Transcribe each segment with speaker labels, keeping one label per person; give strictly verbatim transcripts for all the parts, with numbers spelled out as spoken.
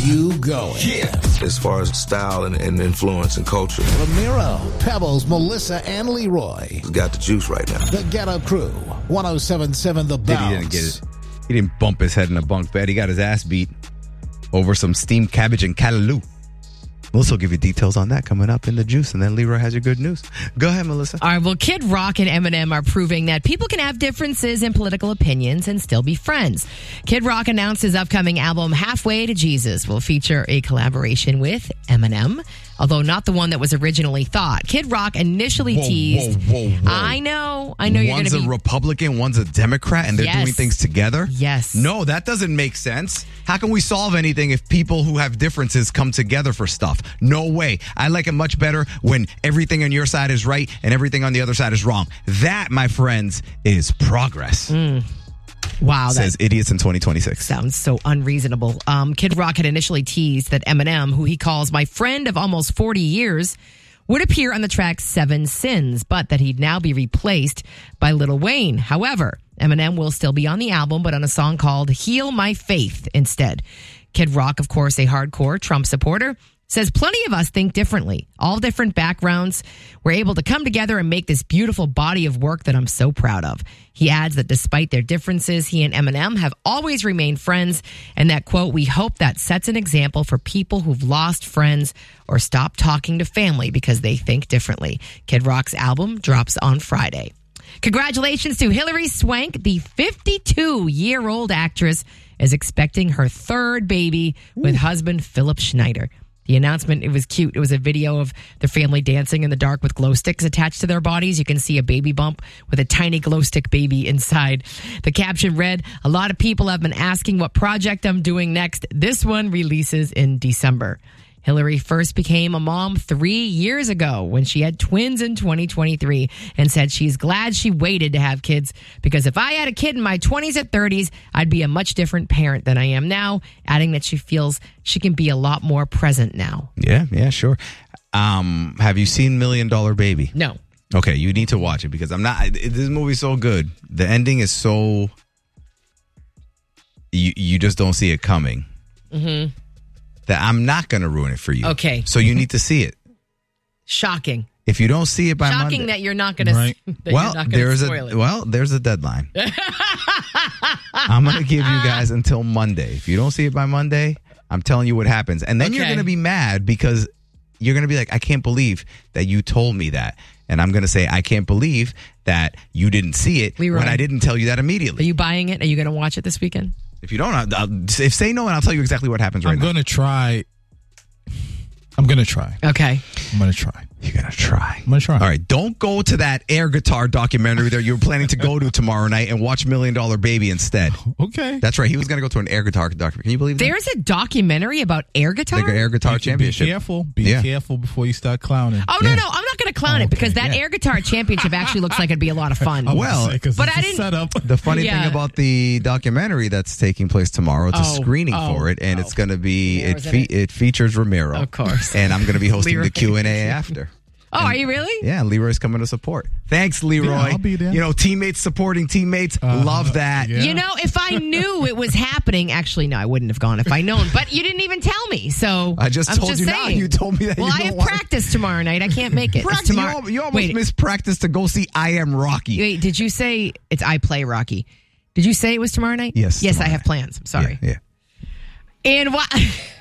Speaker 1: you going.
Speaker 2: Yeah. As far as style and, and influence and culture.
Speaker 1: Ramiro, Pebbles, Melissa, and Leroy.
Speaker 2: He's got the juice right now.
Speaker 1: The Ghetto Crew, one oh seven point seven The Bounce.
Speaker 3: Diddy didn't get it. He didn't bump his head in a bunk bed. He got his ass beat over some steamed cabbage and callaloo. Melissa will give you details on that coming up in the juice, and then Leroy has your good news. Go ahead, Melissa.
Speaker 4: All right, well, Kid Rock and Eminem are proving that people can have differences in political opinions and still be friends. Kid Rock announced his upcoming album, Halfway to Jesus, will feature a collaboration with Eminem, although not the one that was originally thought. Kid Rock initially
Speaker 3: Whoa,
Speaker 4: teased...
Speaker 3: whoa, whoa, whoa.
Speaker 4: I know, I know you're going to be...
Speaker 3: One's a Republican, one's a Democrat, and they're
Speaker 4: Yes.
Speaker 3: doing things together?
Speaker 4: Yes.
Speaker 3: No, that doesn't make sense. How can we solve anything if people who have differences come together for stuff? No way. I like it much better when everything on your side is right and everything on the other side is wrong. That, my friends, is progress.
Speaker 4: Mm. Wow.
Speaker 3: Says
Speaker 4: that
Speaker 3: idiots in twenty twenty-six.
Speaker 4: sounds so unreasonable. Um, Kid Rock had initially teased that Eminem, who he calls my friend of almost forty years, would appear on the track Seven Sins, but that he'd now be replaced by Lil Wayne. However, Eminem will still be on the album, but on a song called Heal My Faith instead. Kid Rock, of course, a hardcore Trump supporter, says plenty of us think differently. All different backgrounds. We're able to come together and make this beautiful body of work that I'm so proud of. He adds that despite their differences, he and Eminem have always remained friends, and that, quote, we hope that sets an example for people who've lost friends or stopped talking to family because they think differently. Kid Rock's album drops on Friday. Congratulations to Hilary Swank. The fifty-two-year-old actress is expecting her third baby with Ooh. husband Philip Schneider. The announcement, it was cute. It was a video of the family dancing in the dark with glow sticks attached to their bodies. You can see a baby bump with a tiny glow stick baby inside. The caption read, a lot of people have been asking what project I'm doing next. This one releases in December. Hillary first became a mom three years ago when she had twins in twenty twenty-three and said she's glad she waited to have kids because if I had a kid in my twenties or thirties, I'd be a much different parent than I am now, adding that she feels she can be a lot more present now.
Speaker 3: Yeah, yeah, sure. Um, have you seen Million Dollar Baby?
Speaker 4: No.
Speaker 3: Okay, you need to watch it because I'm not. This movie's so good. The ending is so. You you just don't see it coming. Mm-hmm. That I'm not going to ruin it for you.
Speaker 4: Okay.
Speaker 3: So you need to see it.
Speaker 4: Shocking.
Speaker 3: If you don't see it by
Speaker 4: Shocking
Speaker 3: Monday,
Speaker 4: that you're not going
Speaker 3: right.
Speaker 4: to.
Speaker 3: Well, there's a
Speaker 4: it.
Speaker 3: well, there's a deadline. I'm going to give you guys until Monday. If you don't see it by Monday, I'm telling you what happens, and then okay. you're going to be mad because you're going to be like, I can't believe that you told me that, and I'm going to say, I can't believe that you didn't see it
Speaker 4: Leroy,
Speaker 3: when I didn't tell you that immediately.
Speaker 4: Are you buying it? Are you going to watch it this weekend?
Speaker 3: If you don't, I'll, I'll, if say no, and I'll tell you exactly what happens right
Speaker 5: I'm
Speaker 3: now.
Speaker 5: I'm going to try. I'm going to try.
Speaker 4: Okay.
Speaker 5: I'm going to try.
Speaker 3: You're going to try.
Speaker 5: I'm going to try.
Speaker 3: All right. Don't go to that air guitar documentary that you were planning to go to tomorrow night and watch Million Dollar Baby instead.
Speaker 5: Okay.
Speaker 3: That's right. He was going to go to an air guitar documentary. Can you believe that?
Speaker 4: There's a documentary about air guitar?
Speaker 3: Like an air guitar championship.
Speaker 5: Be careful. Be
Speaker 3: yeah.
Speaker 5: careful before you start clowning.
Speaker 4: Oh, no, yeah. no. I'm not going to clown
Speaker 5: oh,
Speaker 4: it because
Speaker 5: okay.
Speaker 4: that
Speaker 5: yeah.
Speaker 4: air guitar championship actually looks like it'd be a lot of fun.
Speaker 3: I well,
Speaker 5: say,
Speaker 4: but I didn't.
Speaker 5: Set up.
Speaker 3: The funny
Speaker 4: yeah.
Speaker 3: thing about the documentary that's taking place tomorrow, it's
Speaker 4: oh,
Speaker 3: a screening
Speaker 4: oh,
Speaker 3: for it, and
Speaker 4: oh.
Speaker 3: it's going to be, it, fe-
Speaker 4: it?
Speaker 3: it features Ramiro.
Speaker 4: Of course.
Speaker 3: And I'm going to be hosting
Speaker 4: Leroy.
Speaker 3: the Q and A after.
Speaker 4: Oh,
Speaker 3: and,
Speaker 4: are you really?
Speaker 3: Yeah, Leroy's coming to support. Thanks, Leroy.
Speaker 5: Yeah, I'll be there.
Speaker 3: You know, teammates supporting teammates. Uh, Love that.
Speaker 5: Yeah.
Speaker 4: You know, if I knew it was happening, actually, no, I wouldn't have gone if I known. But you didn't even tell me, so
Speaker 3: I just
Speaker 4: I'm
Speaker 3: told
Speaker 4: just
Speaker 3: you
Speaker 4: saying.
Speaker 3: now. You told me that.
Speaker 4: Well,
Speaker 3: you
Speaker 4: I
Speaker 3: don't
Speaker 4: have
Speaker 3: want
Speaker 4: practice to. tomorrow night. I can't make it.
Speaker 3: Practice.
Speaker 4: Tomorrow.
Speaker 3: You, you almost
Speaker 4: Wait,
Speaker 3: missed practice to go see I Am Rocky.
Speaker 4: Wait, did you say it's I Play Rocky? Did you say it was tomorrow night?
Speaker 3: Yes.
Speaker 4: Yes, I have
Speaker 3: night.
Speaker 4: plans. I'm sorry.
Speaker 3: Yeah. yeah.
Speaker 4: And what?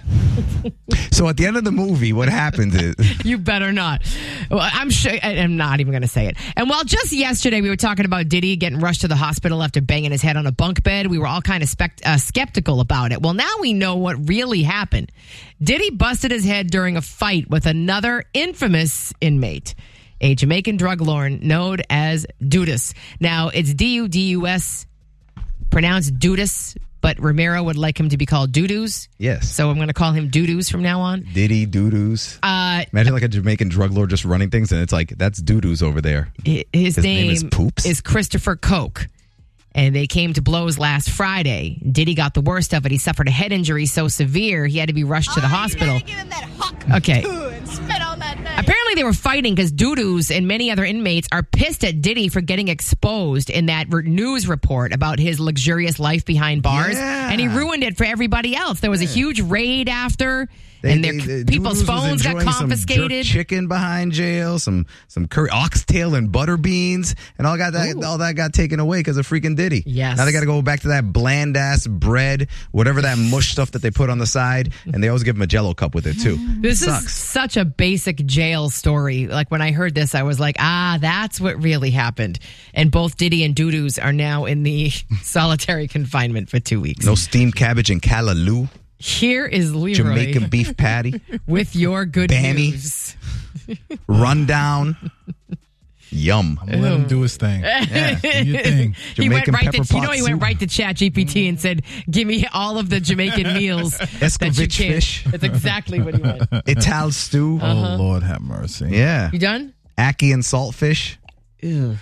Speaker 3: So at the end of the movie, what happens is
Speaker 4: you better not. Well, I'm sure. I'm not even going to say it. And while just yesterday we were talking about Diddy getting rushed to the hospital after banging his head on a bunk bed, we were all kind of spect- uh, skeptical about it. Well, now we know what really happened. Diddy busted his head during a fight with another infamous inmate, a Jamaican drug lord known as Dudus. Now it's D U D U S, pronounced Dudus. But Ramiro would like him to be called Doo-Doos.
Speaker 3: Yes.
Speaker 4: So I'm going to call him Doo-Doos from now on.
Speaker 3: Diddy Doo-Doos.
Speaker 4: Uh,
Speaker 3: Imagine like a Jamaican drug lord just running things, and it's like, that's Doo-Doos over there.
Speaker 4: His,
Speaker 3: his name,
Speaker 4: name
Speaker 3: is Poops.
Speaker 4: Is Christopher Koch. And they came to blows last Friday. Diddy got the worst of it. He suffered a head injury so severe he had to be rushed to the
Speaker 6: oh,
Speaker 4: hospital.
Speaker 6: You gotta give him that hawk
Speaker 4: okay.
Speaker 6: and spit on that knife.
Speaker 4: Apparently they were fighting because Doo-Doos and many other inmates are pissed at Diddy for getting exposed in that re- news report about his luxurious life behind bars.
Speaker 3: Yeah.
Speaker 4: And he ruined it for everybody else. There was a huge raid after.
Speaker 3: They,
Speaker 4: and their
Speaker 3: they, they,
Speaker 4: people's
Speaker 3: Doo-Doos was
Speaker 4: phones got
Speaker 3: enjoying
Speaker 4: confiscated.
Speaker 3: Some jerk chicken behind jail, some some curry, oxtail and butter beans, and all got that
Speaker 4: Ooh.
Speaker 3: all that got taken away because of freaking Diddy.
Speaker 4: Yes.
Speaker 3: Now they got to go back to that bland ass bread, whatever that mush stuff that they put on the side, and they always give them a Jell-O cup with it too.
Speaker 4: This
Speaker 3: Sucks.
Speaker 4: is such a basic jail story. Like when I heard this, I was like, ah, that's what really happened. And both Diddy and Doo-Doos are now in the solitary confinement for two weeks.
Speaker 3: No steamed cabbage and callaloo.
Speaker 4: Here is Leroy
Speaker 3: Jamaican beef patty,
Speaker 4: with your good
Speaker 3: Bammy.
Speaker 4: news.
Speaker 3: rundown, yum.
Speaker 5: I'm gonna let him do his thing.
Speaker 3: Yeah.
Speaker 5: Do your thing.
Speaker 4: He went
Speaker 3: Jamaican
Speaker 4: right
Speaker 3: pepper
Speaker 4: to, you
Speaker 3: pot
Speaker 4: know, he went
Speaker 3: soup.
Speaker 4: right to Chat G P T and said, "Give me all of the Jamaican meals." that you
Speaker 3: Escovitch
Speaker 4: can."
Speaker 3: fish.
Speaker 4: That's exactly what he went.
Speaker 3: Ital stew.
Speaker 5: Oh Lord, have mercy.
Speaker 3: Yeah.
Speaker 4: You done?
Speaker 3: Ackee and saltfish.
Speaker 4: Ew.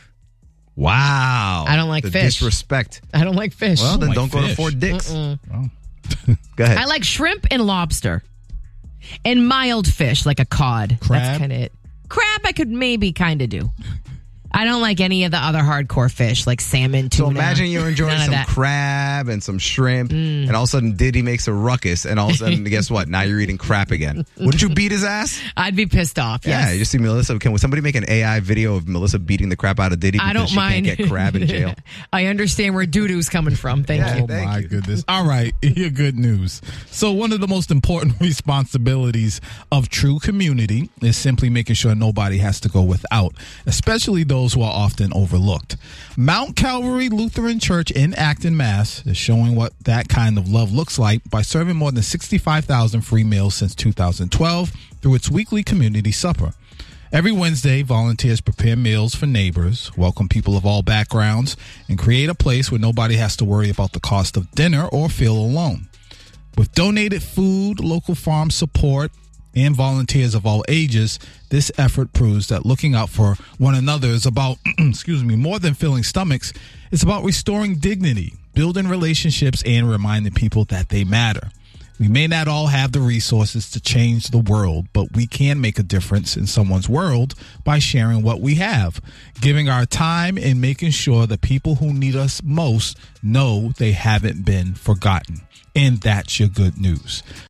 Speaker 3: Wow.
Speaker 4: I don't like
Speaker 3: the
Speaker 4: fish.
Speaker 3: Disrespect.
Speaker 4: I don't like fish.
Speaker 3: Well, then
Speaker 5: like
Speaker 3: don't go to
Speaker 5: fish.
Speaker 3: Fort Dix.
Speaker 5: Oh.
Speaker 3: Go ahead.
Speaker 4: I like shrimp and lobster, and mild fish like a cod.
Speaker 5: Crab?
Speaker 4: That's kind of it. Crab, I could maybe kind of do. I don't like any of the other hardcore fish like salmon, tuna.
Speaker 3: So imagine you're enjoying
Speaker 4: None of
Speaker 3: some
Speaker 4: that.
Speaker 3: crab and some shrimp, and all of a sudden Diddy makes a ruckus, and all of a sudden, guess what? Now you're eating crap again. Wouldn't you beat his ass?
Speaker 4: I'd be pissed off.
Speaker 3: Yeah,
Speaker 4: Yes.
Speaker 3: you just see Melissa. Can somebody make an A I video of Melissa beating the crap out of Diddy because
Speaker 4: I don't
Speaker 3: she
Speaker 4: mind.
Speaker 3: can't get crab in jail?
Speaker 4: I understand where doo-doo's coming from. Thank
Speaker 3: Yeah.
Speaker 4: you.
Speaker 5: Oh
Speaker 3: Thank
Speaker 5: my
Speaker 3: you.
Speaker 5: goodness. All right, your good news. So one of the most important responsibilities of true community is simply making sure nobody has to go without, especially those who are often overlooked. Mount Calvary Lutheran Church in Acton, Mass is showing what that kind of love looks like by serving more than sixty-five thousand free meals since two thousand twelve through its weekly community supper. Every Wednesday, volunteers prepare meals for neighbors, welcome people of all backgrounds, and create a place where nobody has to worry about the cost of dinner or feel alone. With donated food, local farm support, and volunteers of all ages, this effort proves that looking out for one another is about, excuse me, more than filling stomachs. It's about restoring dignity, building relationships, and reminding people that they matter. We may not all have the resources to change the world, but we can make a difference in someone's world by sharing what we have, giving our time, and making sure the people who need us most know they haven't been forgotten. And that's your good news.